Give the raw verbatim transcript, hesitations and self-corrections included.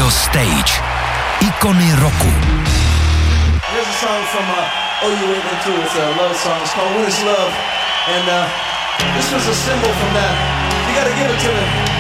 jeho stage. Ikony roku. Here's a song from uh, Oh You Wait Too. It's a love song. It's called When It's Love. And uh, this was a symbol from that. You gotta give it to me.